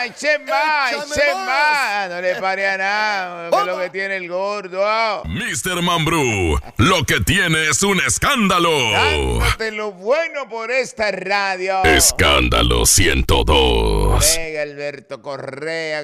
eche más. No le pare a nada, que es lo que tiene el gordo. Mr. Mambrú, lo que tiene es un escándalo. Dándote lo bueno por esta radio. Escándalo 102. Venga, Alberto Correa.